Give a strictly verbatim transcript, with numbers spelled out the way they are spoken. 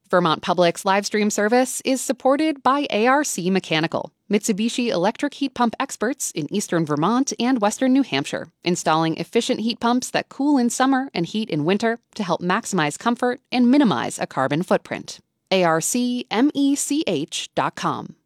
Vermont Public's live stream service is supported by A R C Mechanical, Mitsubishi electric heat pump experts in eastern Vermont and western New Hampshire, installing efficient heat pumps that cool in summer and heat in winter to help maximize comfort and minimize a carbon footprint. A R C mech dot com.